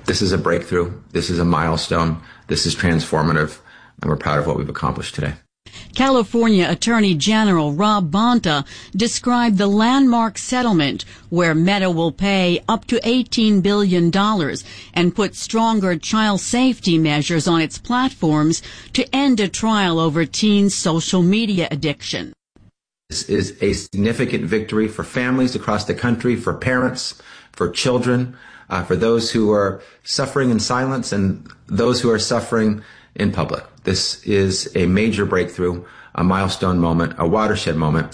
This is a breakthrough. This is a milestone. This is transformative, and we're proud of what we've accomplished today. California Attorney General Rob Bonta described the landmark settlement where Meta will pay up to $18 billion and put stronger child safety measures on its platforms to end a trial over teens' social media addiction. This is a significant victory for families across the country, for parents, for children, for those who are suffering in silence and those who are suffering in public. This is a major breakthrough, a milestone moment, a watershed moment,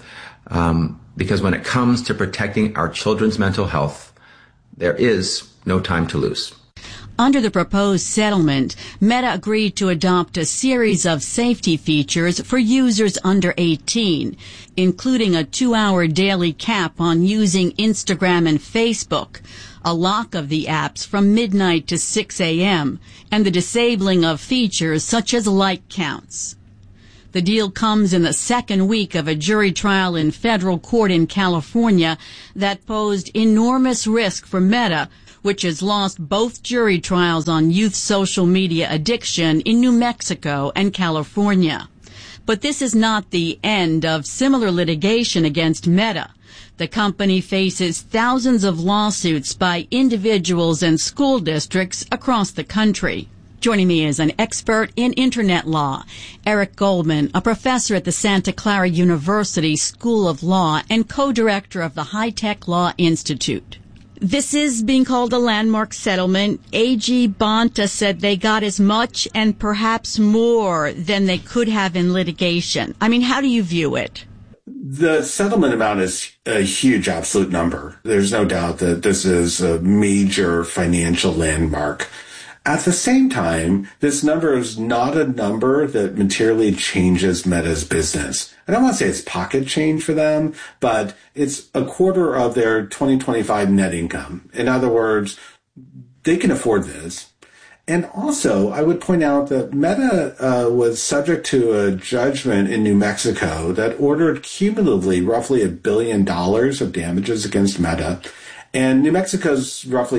because when it comes to protecting our children's mental health, there is no time to lose. Under the proposed settlement, Meta agreed to adopt a series of safety features for users under 18, including a 2-hour daily cap on using Instagram and Facebook, a lock of the apps from midnight to 6 a.m., and the disabling of features such as like counts. The deal comes in the second week of a jury trial in federal court in California that posed enormous risk for Meta, which has lost both jury trials on youth social media addiction in New Mexico and California. But this is not the end of similar litigation against Meta. The company faces thousands of lawsuits by individuals and school districts across the country. Joining me is an expert in Internet law, Eric Goldman, a professor at the Santa Clara University School of Law and co-director of the High-Tech Law Institute. This is being called a landmark settlement. AG Bonta said they got as much and perhaps more than they could have in litigation. I mean, how do you view it? The settlement amount is a huge absolute number. There's no doubt that this is a major financial landmark. At the same time, this number is not a number that materially changes Meta's business. I don't want to say it's pocket change for them, but it's a quarter of their 2025 net income. In other words, they can afford this. And also, I would point out that Meta was subject to a judgment in New Mexico that ordered cumulatively roughly $1 billion of damages against Meta. And New Mexico's roughly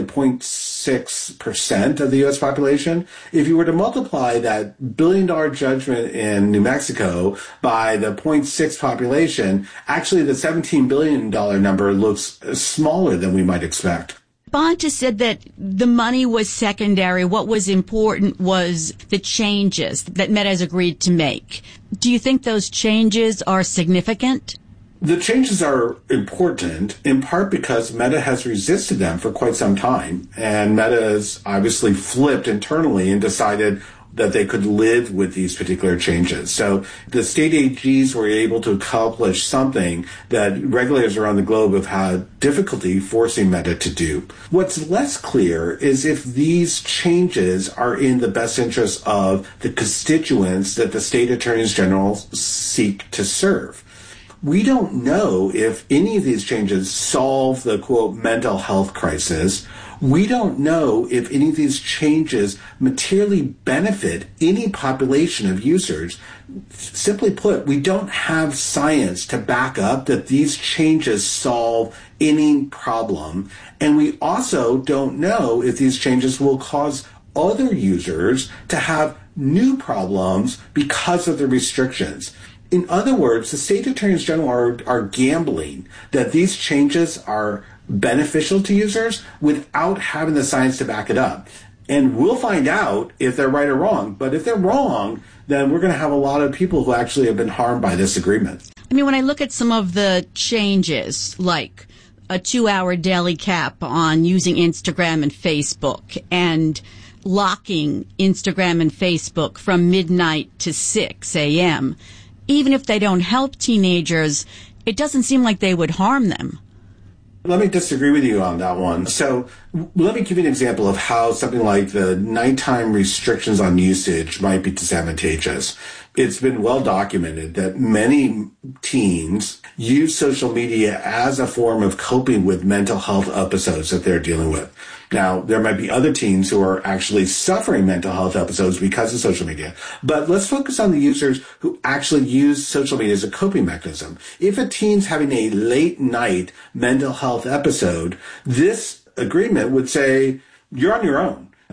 0.6% of the U.S. population. If you were to multiply that $1 billion judgment in New Mexico by the 0.6 population, actually the $17 billion number looks smaller than we might expect. Bonta said that the money was secondary. What was important was the changes that Meta has agreed to make. Do you think those changes are significant? The changes are important, in part because Meta has resisted them for quite some time, and Meta has obviously flipped internally and decided that they could live with these particular changes. So the state AGs were able to accomplish something that regulators around the globe have had difficulty forcing Meta to do. What's less clear is if these changes are in the best interest of the constituents that the state attorneys general seek to serve. We don't know if any of these changes solve the, quote, mental health crisis. We don't know if any of these changes materially benefit any population of users. Simply put, we don't have science to back up that these changes solve any problem. And we also don't know if these changes will cause other users to have new problems because of the restrictions. In other words, the state attorneys general are gambling that these changes are beneficial to users without having the science to back it up. And we'll find out if they're right or wrong. But if they're wrong, then we're going to have a lot of people who actually have been harmed by this agreement. I mean, when I look at some of the changes, like a 2-hour daily cap on using Instagram and Facebook and locking Instagram and Facebook from midnight to 6 a.m., even if they don't help teenagers, it doesn't seem like they would harm them. Let me disagree with you on that one. So let me give you an example of how something like the nighttime restrictions on usage might be disadvantageous. It's been well documented that many teens use social media as a form of coping with mental health episodes that they're dealing with. Now, there might be other teens who are actually suffering mental health episodes because of social media. But let's focus on the users who actually use social media as a coping mechanism. If a teen's having a late night mental health episode, this agreement would say, you're on your own.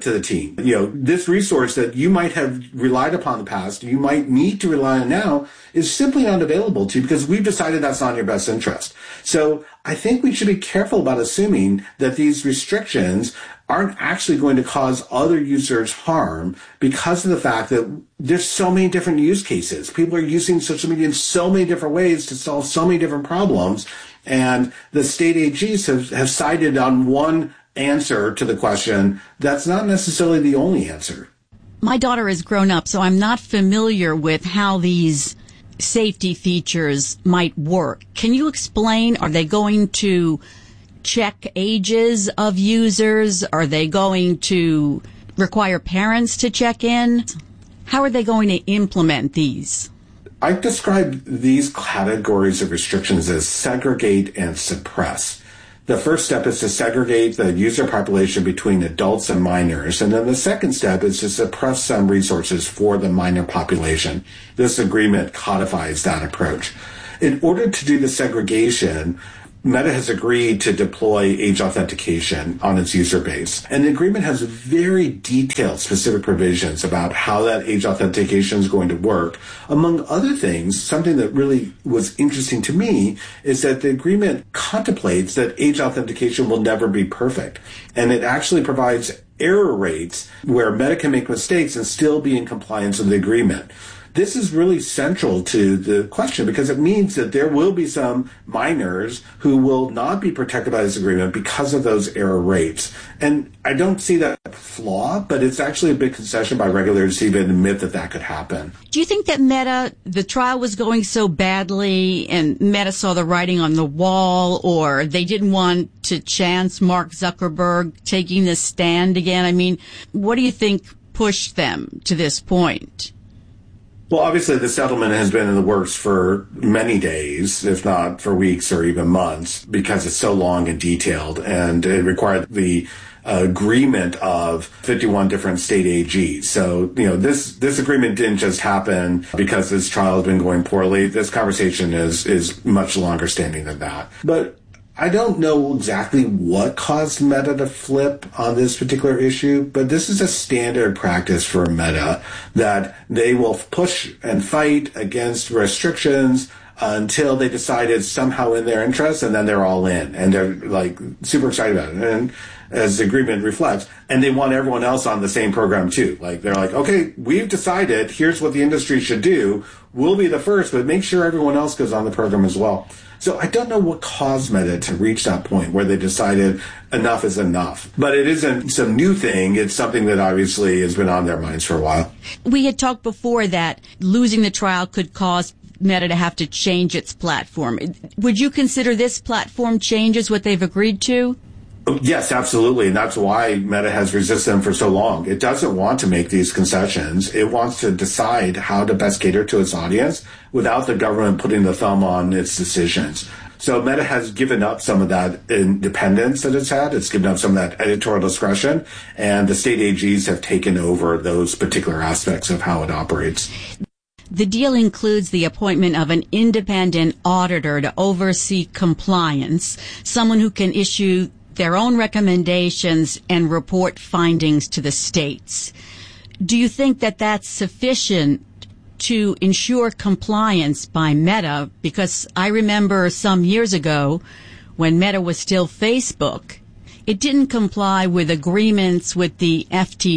to the team. This resource that you might have relied upon in the past, you might need to rely on now, is simply not available to you because we've decided that's not in your best interest. So I think we should be careful about assuming that these restrictions aren't actually going to cause other users harm because of the fact that there's so many different use cases. People are using social media in so many different ways to solve so many different problems. And the state AGs have cited on one answer to the question that's not necessarily the only answer. My daughter has grown up, so I'm not familiar with how these safety features might work. Can you explain, are they going to check ages of users? Are they going to require parents to check in? How are they going to implement these? I describe these categories of restrictions as segregate and suppress. The first step is to segregate the user population between adults and minors, and then the second step is to suppress some resources for the minor population. This agreement codifies that approach. In order to do the segregation, Meta has agreed to deploy age authentication on its user base. And the agreement has very detailed specific provisions about how that age authentication is going to work. Among other things, something that really was interesting to me is that the agreement contemplates that age authentication will never be perfect. And it actually provides error rates where Meta can make mistakes and still be in compliance with the agreement. This is really central to the question because it means that there will be some minors who will not be protected by this agreement because of those error rates. And I don't see that flaw, but it's actually a big concession by regulators to even admit that that could happen. Do you think that Meta, the trial was going so badly and Meta saw the writing on the wall, or they didn't want to chance Mark Zuckerberg taking the stand again? I mean, what do you think pushed them to this point? Well, obviously, the settlement has been in the works for many days, if not for weeks or even months, because it's so long and detailed, and it required the agreement of 51 different state AGs. So, this agreement didn't just happen because this trial has been going poorly. This conversation is much longer standing than that. But I don't know exactly what caused Meta to flip on this particular issue, but this is a standard practice for Meta, that they will push and fight against restrictions until they decide it's somehow in their interest, and then they're all in, and they're like super excited about it. And as the agreement reflects, and they want everyone else on the same program too. Like, they're like, okay, we've decided, here's what the industry should do. We'll be the first, but make sure everyone else goes on the program as well. So I don't know what caused Meta to reach that point where they decided enough is enough. But it isn't some new thing. It's something that obviously has been on their minds for a while. We had talked before that losing the trial could cause Meta to have to change its platform. Would you consider this platform changes what they've agreed to? Yes, absolutely. And that's why Meta has resisted them for so long. It doesn't want to make these concessions. It wants to decide how to best cater to its audience without the government putting the thumb on its decisions. So Meta has given up some of that independence that it's had. It's given up some of that editorial discretion. And the state AGs have taken over those particular aspects of how it operates. The deal includes the appointment of an independent auditor to oversee compliance, someone who can issue their own recommendations and report findings to the states. Do you think that that's sufficient to ensure compliance by Meta? Because I remember some years ago when Meta was still Facebook, it didn't comply with agreements with the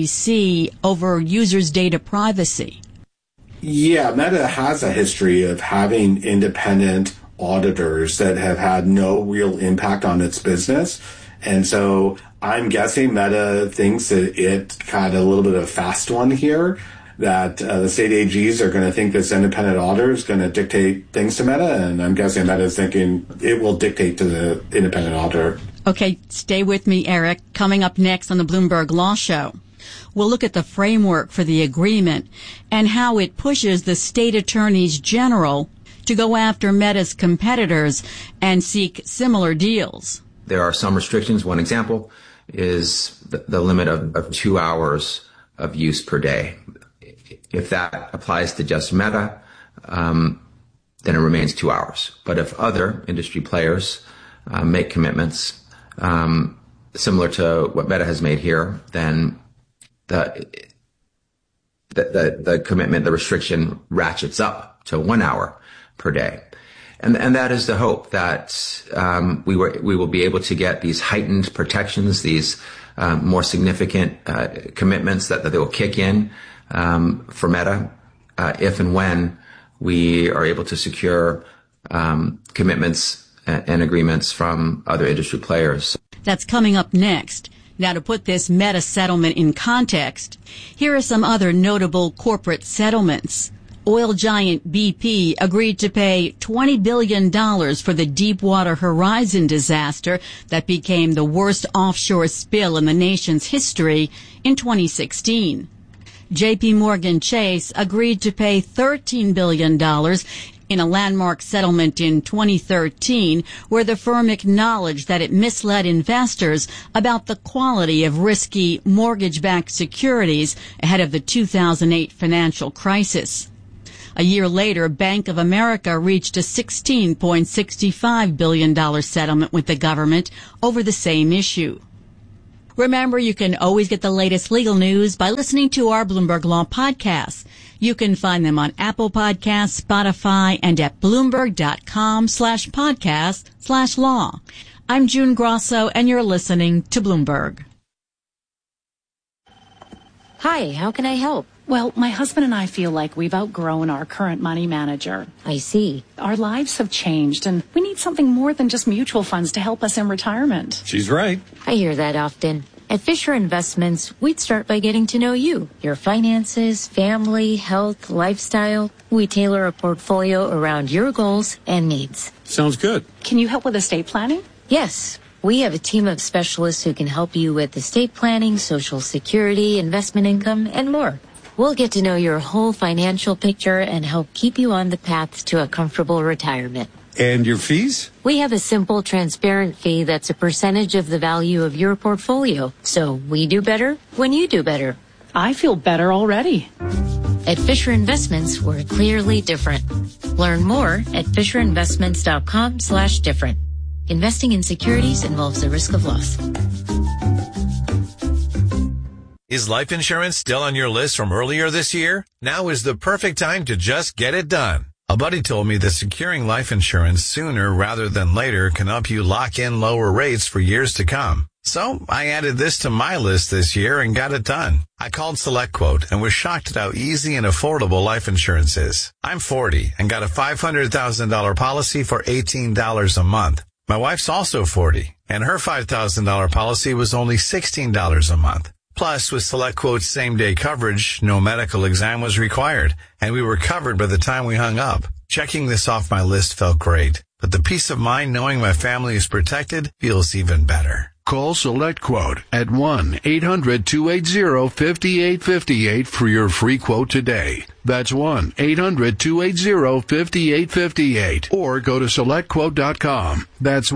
FTC over users' data privacy. Yeah, Meta has a history of having independent auditors that have had no real impact on its business. And so I'm guessing Meta thinks that it got a little bit of a fast one here, that the state AGs are going to think this independent auditor is going to dictate things to Meta. And I'm guessing Meta is thinking it will dictate to the independent auditor. Okay, stay with me, Eric. Coming up next on the Bloomberg Law Show, we'll look at the framework for the agreement and how it pushes the state attorneys general to go after Meta's competitors and seek similar deals. There are some restrictions. One example is the limit of 2 hours of use per day. If that applies to just Meta, then it remains 2 hours. But if other industry players make commitments similar to what Meta has made here, then the commitment, the restriction ratchets up to 1 hour per day. And that is the hope that we will be able to get these heightened protections, these more significant commitments that they will kick in for Meta if and when we are able to secure commitments and agreements from other industry players. That's coming up next. Now, to put this Meta settlement in context, here are some other notable corporate settlements. Oil giant BP agreed to pay $20 billion for the Deepwater Horizon disaster that became the worst offshore spill in the nation's history in 2016. JP Morgan Chase agreed to pay $13 billion in a landmark settlement in 2013, where the firm acknowledged that it misled investors about the quality of risky mortgage-backed securities ahead of the 2008 financial crisis. A year later, Bank of America reached a $16.65 billion settlement with the government over the same issue. Remember, you can always get the latest legal news by listening to our Bloomberg Law podcasts. You can find them on Apple Podcasts, Spotify, and at Bloomberg.com/podcast/law. I'm June Grosso, and you're listening to Bloomberg. Hi, how can I help? Well, my husband and I feel like we've outgrown our current money manager. I see. Our lives have changed, and we need something more than just mutual funds to help us in retirement. She's right. I hear that often. At Fisher Investments, we'd start by getting to know you, your finances, family, health, lifestyle. We tailor a portfolio around your goals and needs. Sounds good. Can you help with estate planning? Yes. We have a team of specialists who can help you with estate planning, Social Security, investment income, and more. We'll get to know your whole financial picture and help keep you on the path to a comfortable retirement. And your fees? We have a simple, transparent fee that's a percentage of the value of your portfolio. So we do better when you do better. I feel better already. At Fisher Investments, we're clearly different. Learn more at FisherInvestments.com/different. Investing in securities involves the risk of loss. Is life insurance still on your list from earlier this year? Now is the perfect time to just get it done. A buddy told me that securing life insurance sooner rather than later can help you lock in lower rates for years to come. So I added this to my list this year and got it done. I called SelectQuote and was shocked at how easy and affordable life insurance is. I'm 40 and got a $500,000 policy for $18 a month. My wife's also 40 and her $5,000 policy was only $16 a month. Plus, with SelectQuote's same-day coverage, no medical exam was required, and we were covered by the time we hung up. Checking this off my list felt great, but the peace of mind knowing my family is protected feels even better. Call SelectQuote at 1-800-280-5858 for your free quote today. That's 1-800-280-5858. Or go to SelectQuote.com. That's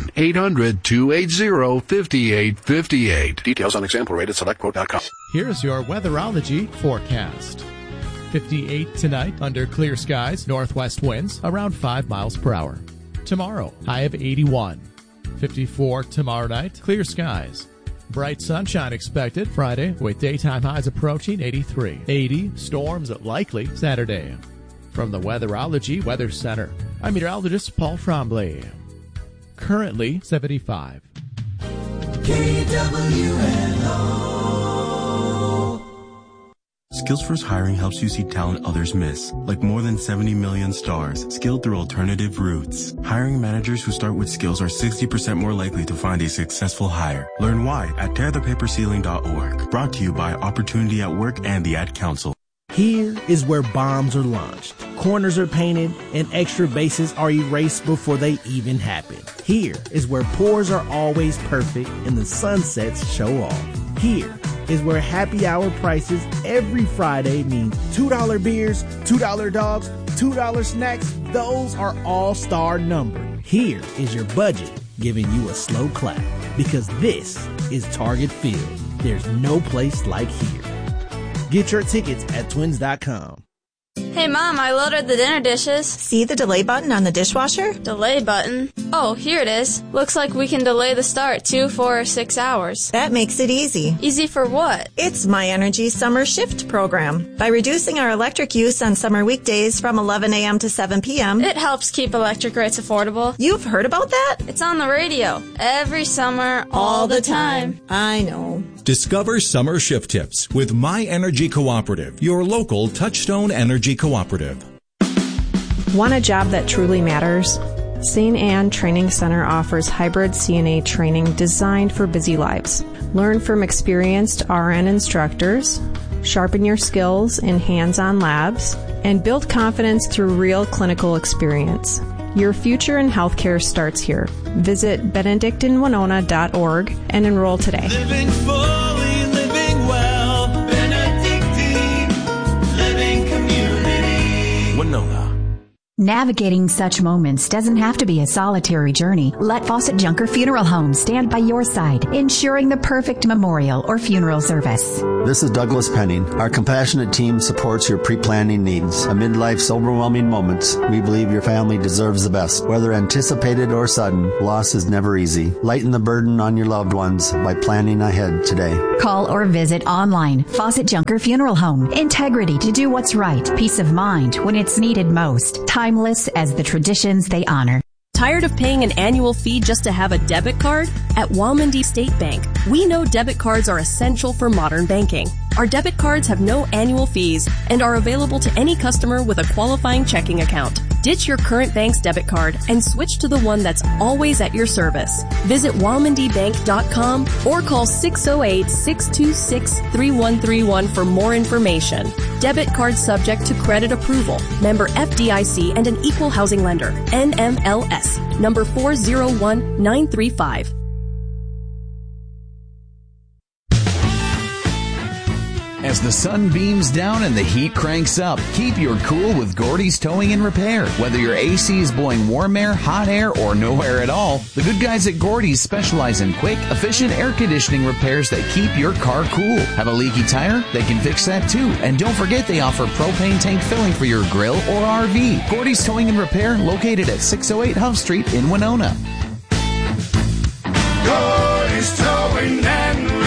1-800-280-5858. Details on example rate at SelectQuote.com. Here's your weatherology forecast. 58 tonight under clear skies, northwest winds around 5 miles per hour. Tomorrow, high of 81. 54 tomorrow night, clear skies. Bright sunshine expected Friday with daytime highs approaching 83. 80, storms likely Saturday. From the Weatherology Weather Center, I'm meteorologist Paul Tremblay. Currently 75. KWNO. SkillsFirst Hiring helps you see talent others miss, like more than 70 million stars, skilled through alternative routes. Hiring managers who start with skills are 60% more likely to find a successful hire. Learn why at tearthepaperceiling.org. Brought to you by Opportunity at Work and the Ad Council. Here is where bombs are launched, corners are painted, and extra bases are erased before they even happen. Here is where pours are always perfect and the sunsets show off. Here is where happy hour prices every Friday means $2 beers, $2 dogs, $2 snacks. Those are all-star numbered. Here is your budget giving you a slow clap because this is Target Field. There's no place like here. Get your tickets at twins.com. Hey, Mom, I loaded the dinner dishes. See the delay button on the dishwasher? Delay button? Oh, here it is. Looks like we can delay the start 2, 4, or 6 hours. That makes it easy. Easy for what? It's My Energy Summer Shift program. By reducing our electric use on summer weekdays from 11 a.m. to 7 p.m., it helps keep electric rates affordable. You've heard about that? It's on the radio. Every summer, all the time. I know. Discover summer shift tips with My Energy Cooperative, your local Touchstone Energy Cooperative. Want a job that truly matters? St. Anne Training Center offers hybrid CNA training designed for busy lives. Learn from experienced RN instructors, sharpen your skills in hands-on labs, and build confidence through real clinical experience. Your future in healthcare starts here. Visit benedictinwinona.org and enroll today. Living fully, living well. Benedictine Living Community. Winona. Navigating such moments doesn't have to be a solitary journey. Let Fawcett Junker Funeral Home stand by your side, ensuring the perfect memorial or funeral service. This is Douglas Penning. Our compassionate team supports your pre-planning needs. Amid life's overwhelming moments, we believe your family deserves the best. Whether anticipated or sudden, loss is never easy. Lighten the burden on your loved ones by planning ahead today. Call or visit online. Fawcett Junker Funeral Home. Integrity to do what's right. Peace of mind when it's needed most. Timeless as the traditions they honor. Tired of paying an annual fee just to have a debit card? At Walmondie State Bank, we know debit cards are essential for modern banking. Our debit cards have no annual fees and are available to any customer with a qualifying checking account. Ditch your current bank's debit card and switch to the one that's always at your service. Visit WalmondiBank.com or call 608-626-3131 for more information. Debit card subject to credit approval. Member FDIC and an equal housing lender. NMLS. Number 401935. As the sun beams down and the heat cranks up, keep your cool with Gordy's Towing and Repair. Whether your AC is blowing warm air, hot air, or no air at all, the good guys at Gordy's specialize in quick, efficient air conditioning repairs that keep your car cool. Have a leaky tire? They can fix that too. And don't forget they offer propane tank filling for your grill or RV. Gordy's Towing and Repair, located at 608 Huff Street in Winona. Gordy's Towing and Repair.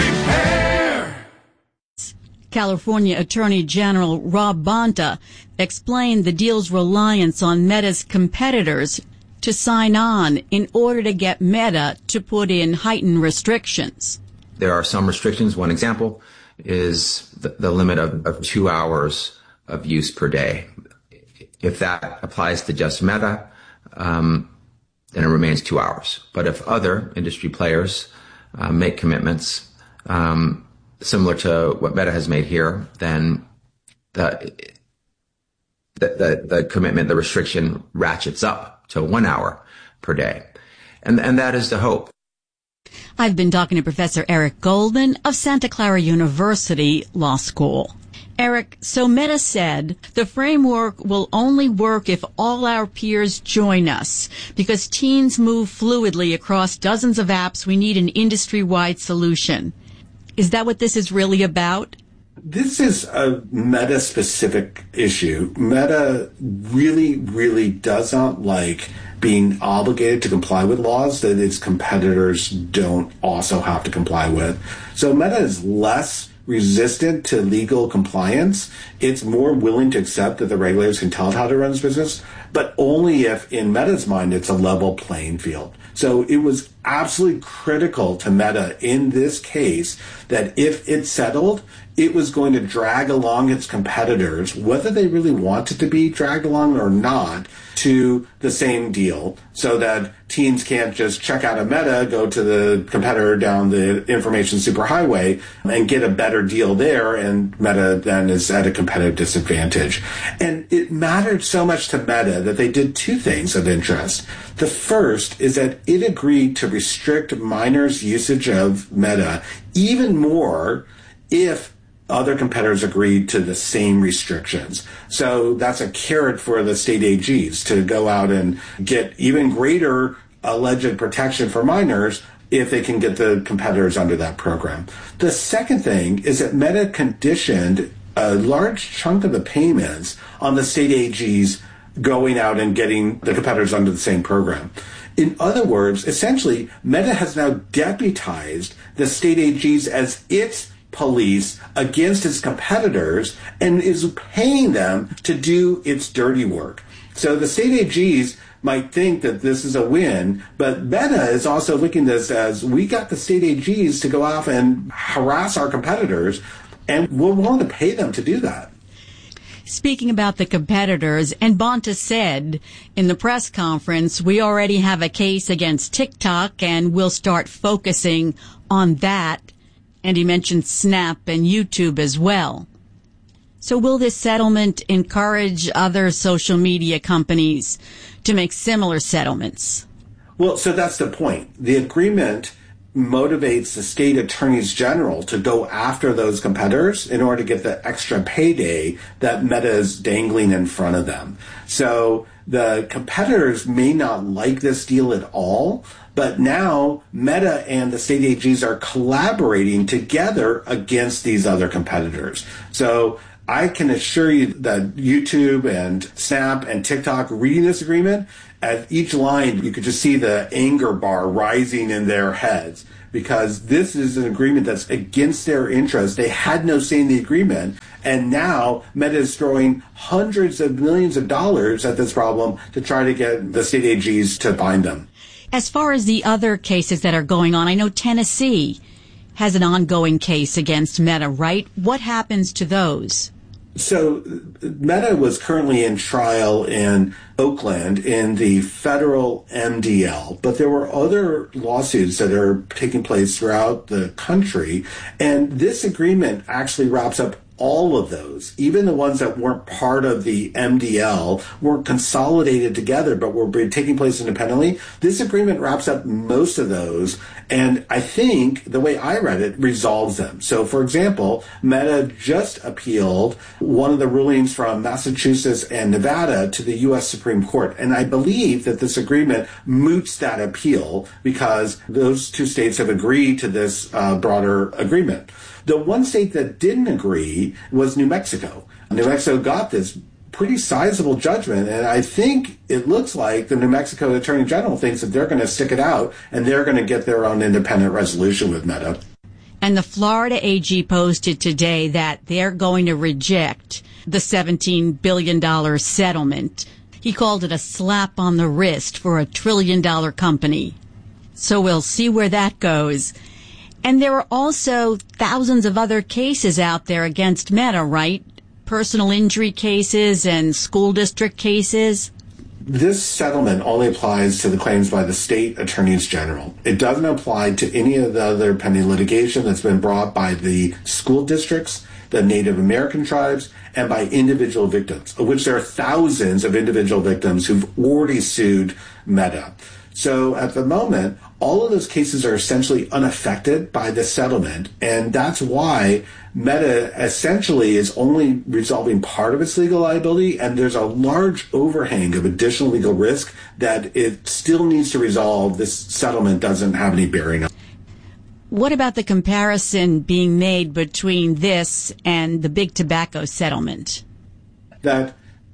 California Attorney General Rob Bonta explained the deal's reliance on Meta's competitors to sign on in order to get Meta to put in heightened restrictions. There are some restrictions. One example is the limit of 2 hours of use per day. If that applies to just Meta, then it remains 2 hours. But if other industry players make commitments similar to what Meta has made here, then the commitment, the restriction ratchets up to 1 hour per day. And that is the hope. I've been talking to Professor Eric Goldman of Santa Clara University Law School. Eric, so Meta said the framework will only work if all our peers join us. Because teens move fluidly across dozens of apps, we need an industry-wide solution. Is that what this is really about? This is a Meta-specific issue. Meta really, really does not like being obligated to comply with laws that its competitors don't also have to comply with. So Meta is less resistant to legal compliance. It's more willing to accept that the regulators can tell it how to run its business, but only if, in Meta's mind, it's a level playing field. So it was absolutely critical to Meta in this case that if it settled, it was going to drag along its competitors, whether they really wanted to be dragged along or not, to the same deal, so that teens can't just check out of Meta, go to the competitor down the information superhighway and get a better deal there, and Meta then is at a competitive disadvantage. And it mattered so much to Meta that they did two things of interest. The first is that it agreed to restrict minors' usage of Meta even more if other competitors agreed to the same restrictions. So that's a carrot for the state AGs to go out and get even greater alleged protection for minors if they can get the competitors under that program. The second thing is that Meta conditioned a large chunk of the payments on the state AGs going out and getting the competitors under the same program. In other words, essentially, Meta has now deputized the state AGs as its police against its competitors and is paying them to do its dirty work. So the state AGs might think that this is a win, but Meta is also looking at this as, we got the state AGs to go off and harass our competitors, and we're willing to pay them to do that. Speaking about the competitors, and Bonta said in the press conference, we already have a case against TikTok and we'll start focusing on that. And he mentioned Snap and YouTube as well. So will this settlement encourage other social media companies to make similar settlements? Well, so that's the point. The agreement motivates the state attorneys general to go after those competitors in order to get the extra payday that Meta is dangling in front of them. So the competitors may not like this deal at all, but now Meta and the state AGs are collaborating together against these other competitors. So I can assure you that YouTube and Snap and TikTok reading this agreement, at each line, you could just see the anger bar rising in their heads, because this is an agreement that's against their interests. They had no say in the agreement, and now Meta is throwing hundreds of millions of dollars at this problem to try to get the state AGs to bind them. As far as the other cases that are going on, I know Tennessee has an ongoing case against Meta, right? What happens to those? So Meta was currently in trial in Oakland in the federal MDL, but there were other lawsuits that are taking place throughout the country, and this agreement actually wraps up all of those, even the ones that weren't part of the MDL, weren't consolidated together, but were taking place independently. This agreement wraps up most of those, and I think, the way I read it, resolves them. So, for example, Meta just appealed one of the rulings from Massachusetts and Nevada to the U.S. Supreme Court, and I believe that this agreement moots that appeal because those two states have agreed to this broader agreement. The one state that didn't agree was New Mexico. New Mexico got this pretty sizable judgment, and I think it looks like the New Mexico Attorney General thinks that they're going to stick it out and they're going to get their own independent resolution with Meta. And the Florida AG posted today that they're going to reject the $17 billion settlement. He called it a slap on the wrist for a $1 trillion company. So we'll see where that goes. And there are also thousands of other cases out there against Meta, right? Personal injury cases and school district cases. This settlement only applies to the claims by the state attorneys general. It doesn't apply to any of the other pending litigation that's been brought by the school districts, the Native American tribes, and by individual victims, of which there are thousands of individual victims who've already sued Meta. So at the moment, all of those cases are essentially unaffected by the settlement, and that's why Meta essentially is only resolving part of its legal liability, and there's a large overhang of additional legal risk that it still needs to resolve. This settlement doesn't have any bearing on. What about the comparison being made between this and the big tobacco settlement? That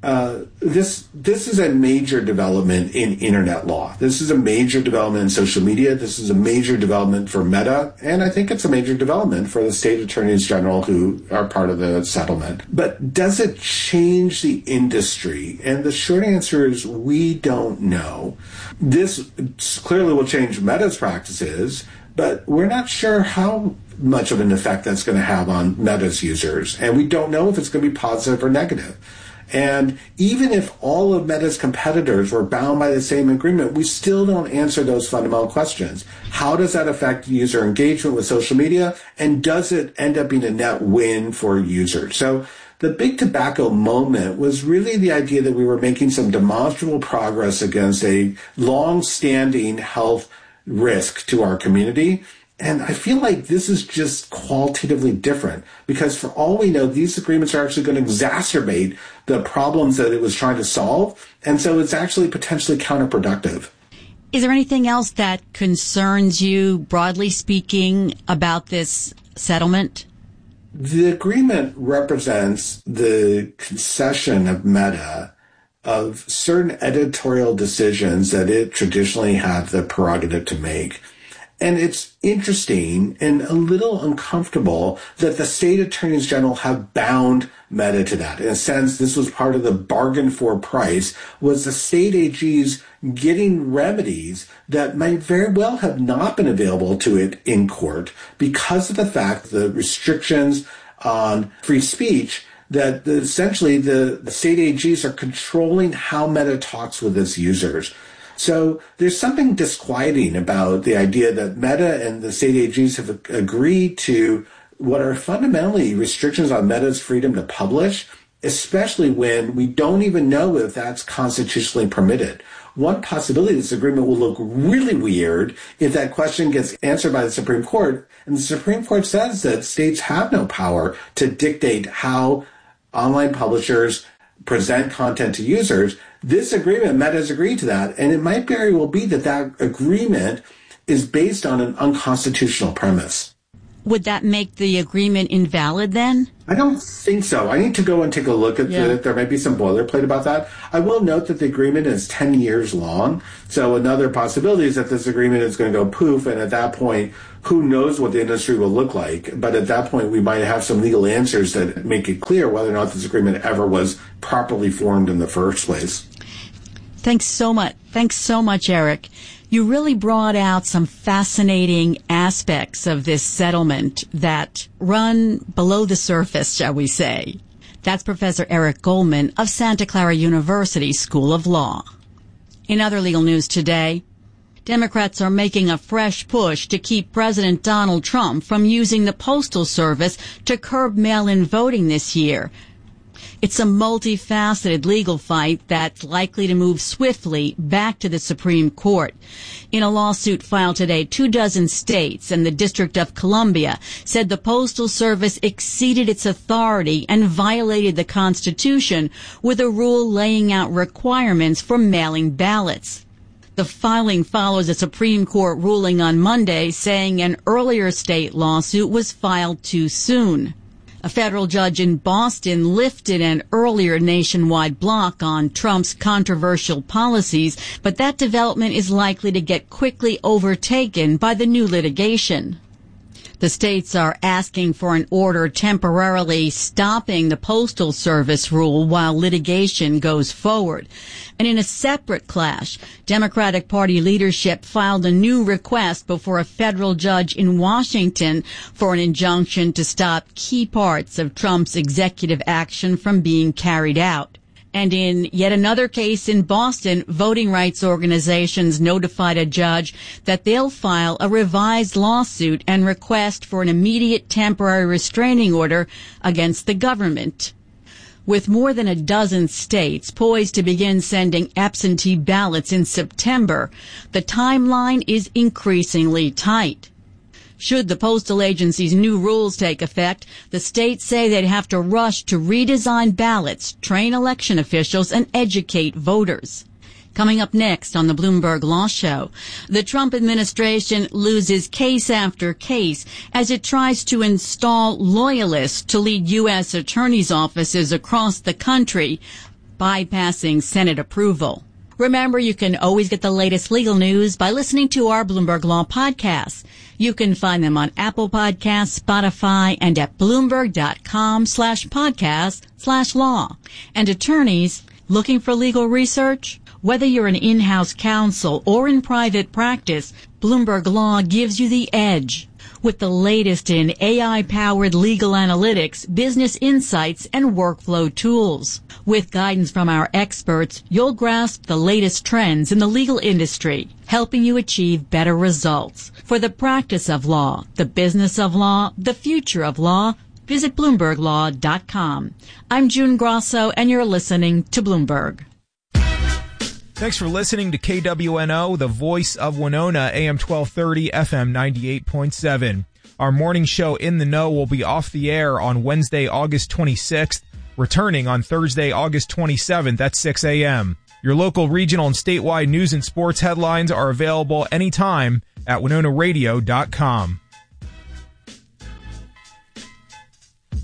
this is a major development in internet law. This is a major development in social media. This is a major development for Meta, and I think it's a major development for the state attorneys general who are part of the settlement. But does it change the industry? And the short answer is we don't know. This clearly will change Meta's practices, but we're not sure how much of an effect that's going to have on Meta's users, and we don't know if it's going to be positive or negative. And even if all of Meta's competitors were bound by the same agreement, we still don't answer those fundamental questions. How does that affect user engagement with social media? And does it end up being a net win for users? So the big tobacco moment was really the idea that we were making some demonstrable progress against a long-standing health risk to our community. And I feel like this is just qualitatively different because for all we know, these agreements are actually going to exacerbate the problems that it was trying to solve. And so it's actually potentially counterproductive. Is there anything else that concerns you, broadly speaking, about this settlement? The agreement represents the concession of Meta of certain editorial decisions that it traditionally had the prerogative to make. And it's interesting and a little uncomfortable that the state attorneys general have bound Meta to that. In a sense, this was part of the bargain for price, was the state AGs getting remedies that might very well have not been available to it in court because of the fact the restrictions on free speech that essentially the state AGs are controlling how Meta talks with its users. So there's something disquieting about the idea that Meta and the state AGs have agreed to what are fundamentally restrictions on Meta's freedom to publish, especially when we don't even know if that's constitutionally permitted. One possibility this agreement will look really weird if that question gets answered by the Supreme Court, and the Supreme Court says that states have no power to dictate how online publishers present content to users. This agreement, Meta has agreed to that, and it might very well be that that agreement is based on an unconstitutional premise. Would that make the agreement invalid then? I don't think so. I need to go and take a look at it. There might be some boilerplate about that. I will note that the agreement is 10 years long. So another possibility is that this agreement is going to go poof, and at that point, who knows what the industry will look like. But at that point, we might have some legal answers that make it clear whether or not this agreement ever was properly formed in the first place. Thanks so much, Eric. You really brought out some fascinating aspects of this settlement that run below the surface, shall we say. That's Professor Eric Goldman of Santa Clara University School of Law. In other legal news today, Democrats are making a fresh push to keep President Donald Trump from using the Postal Service to curb mail-in voting this year. It's a multifaceted legal fight that's likely to move swiftly back to the Supreme Court. In a lawsuit filed today, 24 states and the District of Columbia said the Postal Service exceeded its authority and violated the Constitution with a rule laying out requirements for mailing ballots. The filing follows a Supreme Court ruling on Monday saying an earlier state lawsuit was filed too soon. A federal judge in Boston lifted an earlier nationwide block on Trump's controversial policies, but that development is likely to get quickly overtaken by the new litigation. The states are asking for an order temporarily stopping the Postal Service rule while litigation goes forward. And in a separate clash, Democratic Party leadership filed a new request before a federal judge in Washington for an injunction to stop key parts of Trump's executive action from being carried out. And in yet another case in Boston, voting rights organizations notified a judge that they'll file a revised lawsuit and request for an immediate temporary restraining order against the government. With more than a dozen states poised to begin sending absentee ballots in September, the timeline is increasingly tight. Should the postal agency's new rules take effect, the states say they'd have to rush to redesign ballots, train election officials, and educate voters. Coming up next on the Bloomberg Law Show, the Trump administration loses case after case as it tries to install loyalists to lead U.S. attorneys' offices across the country, bypassing Senate approval. Remember, you can always get the latest legal news by listening to our Bloomberg Law podcasts. You can find them on Apple Podcasts, Spotify, and at Bloomberg.com/podcast/law. And attorneys looking for legal research? Whether you're an in-house counsel or in private practice, Bloomberg Law gives you the edge. With the latest in AI-powered legal analytics, business insights, and workflow tools. With guidance from our experts, you'll grasp the latest trends in the legal industry, helping you achieve better results. For the practice of law, the business of law, the future of law, visit BloombergLaw.com. I'm June Grosso, and you're listening to Bloomberg. Thanks for listening to KWNO, the voice of Winona, AM 1230, FM 98.7. Our morning show In the Know will be off the air on Wednesday, August 26th, returning on Thursday, August 27th at 6 a.m. Your local, regional, and statewide news and sports headlines are available anytime at WinonaRadio.com.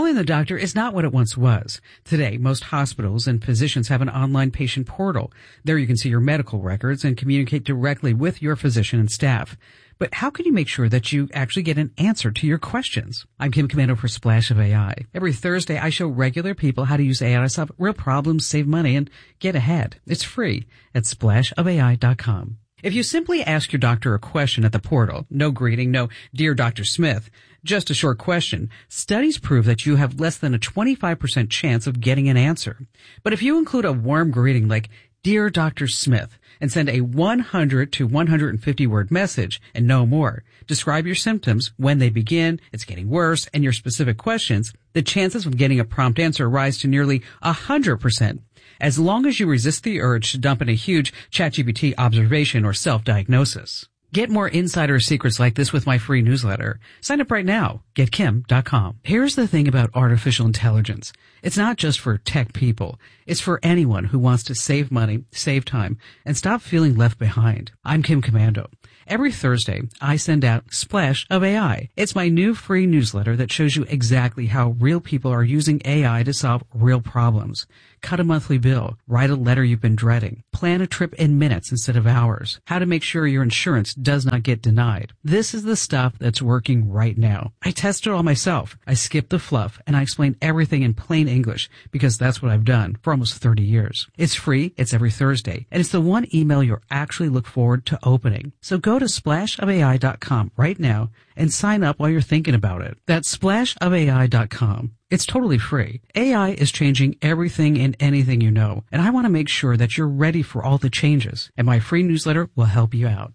Calling the doctor is not what it once was. Today, most hospitals and physicians have an online patient portal. There you can see your medical records and communicate directly with your physician and staff. But how can you make sure that you actually get an answer to your questions? I'm Kim Commando for Splash of AI. Every Thursday, I show regular people how to use AI to solve real problems, save money, and get ahead. It's free at splashofai.com. If you simply ask your doctor a question at the portal, no greeting, no Dear Dr. Smith, just a short question, studies prove that you have less than a 25% chance of getting an answer. But if you include a warm greeting like Dear Dr. Smith and send a 100 to 150 word message and no more, describe your symptoms, when they begin, it's getting worse, and your specific questions, the chances of getting a prompt answer rise to nearly 100%. As long as you resist the urge to dump in a huge ChatGPT observation or self-diagnosis. Get more insider secrets like this with my free newsletter. Sign up right now. GetKim.com. Here's the thing about artificial intelligence. It's not just for tech people. It's for anyone who wants to save money, save time, and stop feeling left behind. I'm Kim Commando. Every Thursday, I send out Splash of AI. It's my new free newsletter that shows you exactly how real people are using AI to solve real problems. Cut a monthly bill, write a letter you've been dreading, plan a trip in minutes instead of hours, how to make sure your insurance does not get denied. This is the stuff that's working right now. I test it all myself. I skip the fluff and I explain everything in plain English because that's what I've done for almost 30 years. It's free, it's every Thursday, and it's the one email you'll actually look forward to opening. So go to splashofai.com right now and sign up while you're thinking about it. That's splashofai.com. It's totally free. AI is changing everything and anything you know, and I want to make sure that you're ready for all the changes, and my free newsletter will help you out.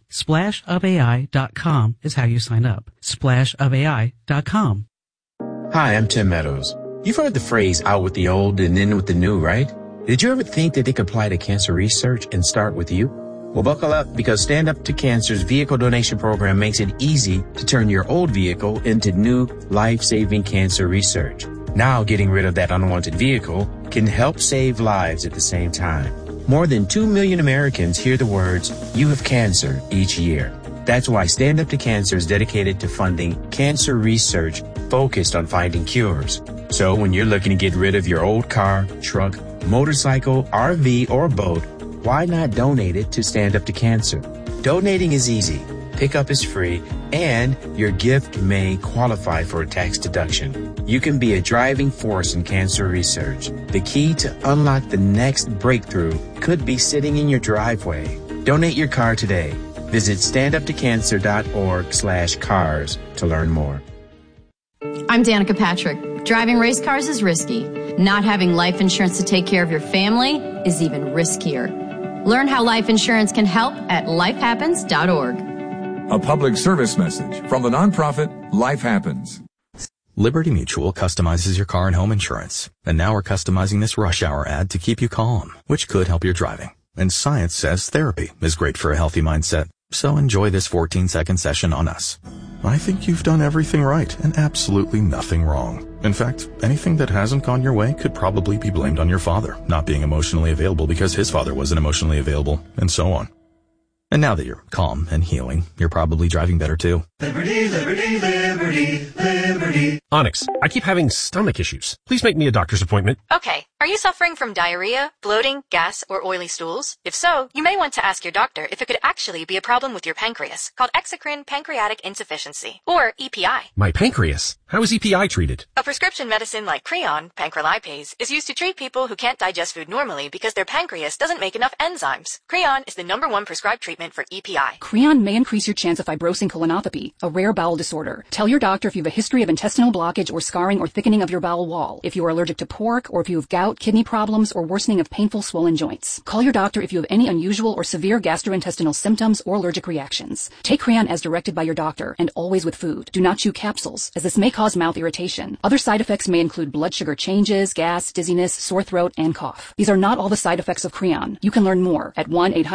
Splashofai.com is how you sign up. Splashofai.com. Hi, I'm Tim Meadows. You've heard the phrase out with the old and in with the new, right? Did you ever think that they could apply to cancer research and start with you? Well, buckle up, because Stand Up to Cancer's vehicle donation program makes it easy to turn your old vehicle into new life-saving cancer research. Now, getting rid of that unwanted vehicle can help save lives at the same time. More than 2 million Americans hear the words, "You have cancer," each year. That's why Stand Up to Cancer is dedicated to funding cancer research focused on finding cures. So when you're looking to get rid of your old car, truck, motorcycle, RV, or boat, why not donate it to Stand Up to Cancer? Donating is easy, pickup is free, and your gift may qualify for a tax deduction. You can be a driving force in cancer research. The key to unlock the next breakthrough could be sitting in your driveway. Donate your car today. Visit standuptocancer.org/cars to learn more. I'm Danica Patrick. Driving race cars is risky. Not having life insurance to take care of your family is even riskier. Learn how life insurance can help at lifehappens.org. A public service message from the nonprofit Life Happens. Liberty Mutual customizes your car and home insurance. And now we're customizing this rush hour ad to keep you calm, which could help your driving. And science says therapy is great for a healthy mindset. So enjoy this 14-second session on us. I think you've done everything right and absolutely nothing wrong. In fact, anything that hasn't gone your way could probably be blamed on your father not being emotionally available because his father wasn't emotionally available, and so on. And now that you're calm and healing, you're probably driving better too. Liberty, liberty, liberty, liberty. Onyx, I keep having stomach issues. Please make me a doctor's appointment. Okay. Are you suffering from diarrhea, bloating, gas, or oily stools? If so, you may want to ask your doctor if it could actually be a problem with your pancreas, called exocrine pancreatic insufficiency, or EPI. My pancreas? How is EPI treated? A prescription medicine like Creon, pancrelipase, is used to treat people who can't digest food normally because their pancreas doesn't make enough enzymes. Creon is the #1 prescribed treatment for EPI. Creon may increase your chance of fibrosing colonopathy, a rare bowel disorder. Tell your doctor if you have a history of intestinal blockage or scarring or thickening of your bowel wall, if you are allergic to pork, or if you have gout, kidney problems, or worsening of painful swollen joints. Call your doctor if you have any unusual or severe gastrointestinal symptoms or allergic reactions. Take Creon as directed by your doctor, and always with food. Do not chew capsules, as this may cause mouth irritation. Other side effects may include blood sugar changes, gas, dizziness, sore throat, and cough. These are not all the side effects of Creon. You can learn more at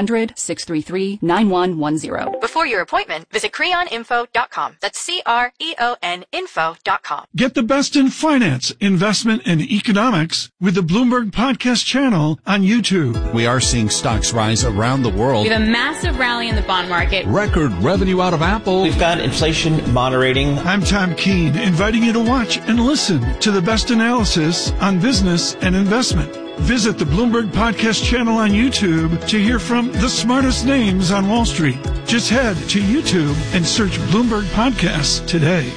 1-800-633-9110. Before your appointment, visit creoninfo.com. That's CREON info.com. Get the best in finance, investment, and economics with the the Bloomberg Podcast channel on YouTube. We are seeing stocks rise around the world. We have a massive rally in the bond market. Record revenue out of Apple. We've got inflation moderating. I'm Tom Keene, inviting you to watch and listen to the best analysis on business and investment. Visit the Bloomberg Podcast channel on YouTube to hear from the smartest names on Wall Street. Just head to YouTube and search Bloomberg Podcasts today.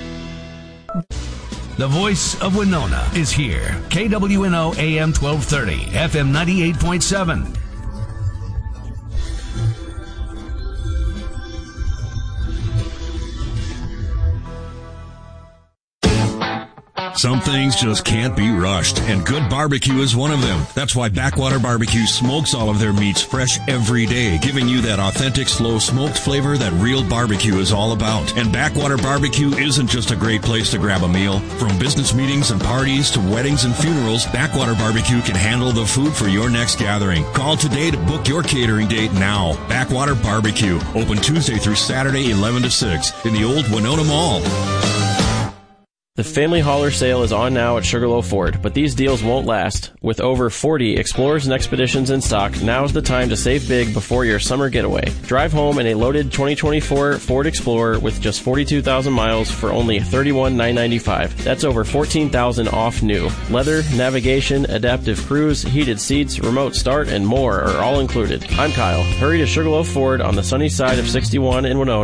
The voice of Winona is here. KWNO AM 1230, FM 98.7. Some things just can't be rushed, and good barbecue is one of them. That's why Backwater Barbecue smokes all of their meats fresh every day, giving you that authentic, slow smoked flavor that real barbecue is all about. And Backwater Barbecue isn't just a great place to grab a meal. From business meetings and parties to weddings and funerals, Backwater Barbecue can handle the food for your next gathering. Call today to book your catering date now. Backwater Barbecue, open Tuesday through Saturday, 11 to 6 in the old Winona Mall. The Family Hauler sale is on now at Sugarloaf Ford, but these deals won't last. With over 40 Explorers and Expeditions in stock, now's the time to save big before your summer getaway. Drive home in a loaded 2024 Ford Explorer with just 42,000 miles for only $31,995. That's over $14,000 off new. Leather, navigation, adaptive cruise, heated seats, remote start, and more are all included. I'm Kyle. Hurry to Sugarloaf Ford on the sunny side of 61 in Winona